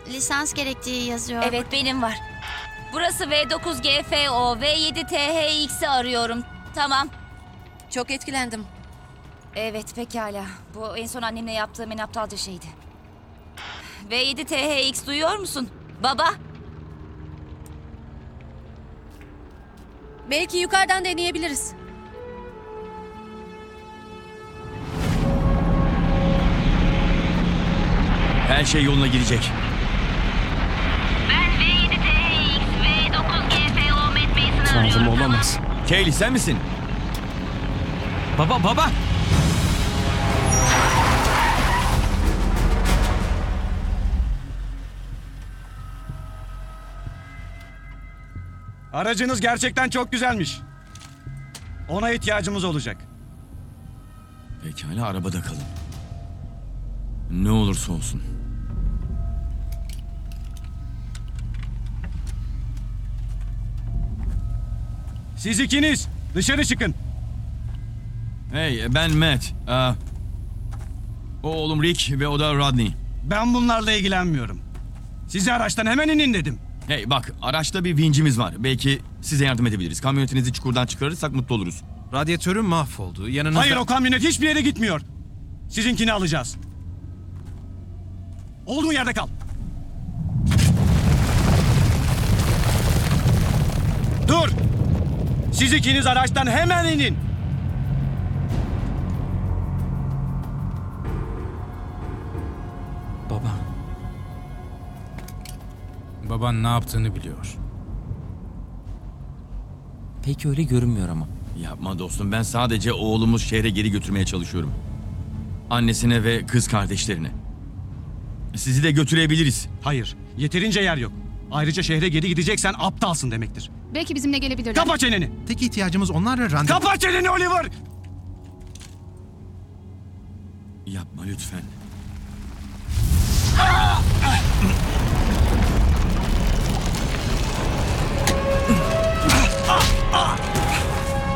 lisans gerektiği yazıyor. Evet, benim var. Burası V9GFO, V7THX'i arıyorum. Tamam. Çok etkilendim. Evet, pekala. Bu en son annemle yaptığım en aptalca şeydi. V7THX duyuyor musun? Baba? Belki yukarıdan deneyebiliriz. Her şey yoluna girecek. Ben V7THX V9GFO metmeyesini arıyorum. Tanrım olamaz. Kaylee sen misin? Baba! Aracınız gerçekten çok güzelmiş. Ona ihtiyacımız olacak. Pekala, arabada kalın. Ne olursa olsun. Siz ikiniz dışarı çıkın. Hey, ben Matt. O oğlum Rick ve o da Rodney. Ben bunlarla ilgilenmiyorum. Sizi araçtan hemen inin dedim. Hey bak, araçta bir vincimiz var. Belki size yardım edebiliriz. Kamyonetinizi çukurdan çıkarırsak mutlu oluruz. Radyatörüm mahvoldu. Yanınızda... Hayır, o kamyonet hiçbir yere gitmiyor. Sizinkini alacağız. Olduğun yerde kal. Dur! Siz ikiniz araçtan hemen inin. Baba. Baban ne yaptığını biliyor. Pek öyle görünmüyor ama. Yapma dostum, ben sadece oğlumu şehre geri götürmeye çalışıyorum. Annesine ve kız kardeşlerine. Sizi de götürebiliriz. Hayır, yeterince yer yok. Ayrıca şehre geri gideceksen aptalsın demektir. Belki bizimle gelebilirler. Kapa çeneni! Tek ihtiyacımız onlarla randevu... Kapa çeneni Oliver! Yapma lütfen.